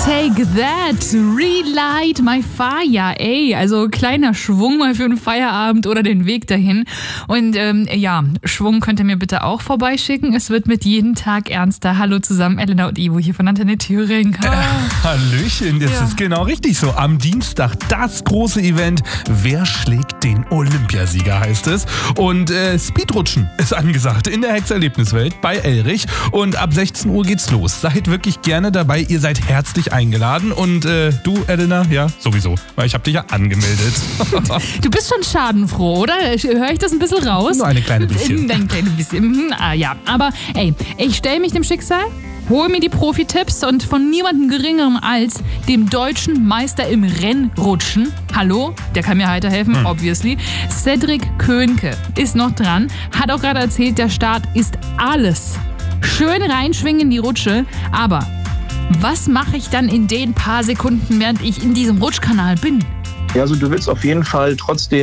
Take that, relight my fire. Ey, also kleiner Schwung mal für einen Feierabend oder den Weg dahin. Und Schwung könnt ihr mir bitte auch vorbeischicken. Es wird mit jedem Tag ernster. Hallo zusammen, Elena und Ivo hier von Antenne Thüringen. Hallöchen, das ist genau richtig so. Am Dienstag das große Event. Wer schlägt den Olympiasieger, heißt es. Und Speedrutschen ist angesagt in der Hexerlebniswelt bei Elrich. Und ab 16 Uhr geht's los. Seid wirklich gerne dabei. Ihr seid herzlich eingeladen. Und du, Elena, ja, sowieso. Weil ich habe dich ja angemeldet. Du bist schon schadenfroh, oder? Höre ich das ein bisschen raus? Nur eine kleine bisschen. Ein kleines bisschen. Aber ey, ich stelle mich dem Schicksal, hol mir die Profi-Tipps und von niemandem geringerem als dem deutschen Meister im Rennrutschen. Hallo, der kann mir weiterhelfen, obviously. Cedric Könke ist noch dran, hat auch gerade erzählt, der Start ist alles. Schön reinschwingen in die Rutsche, aber was mache ich dann in den paar Sekunden, während ich in diesem Rutschkanal bin? Ja, also du willst auf jeden Fall trotzdem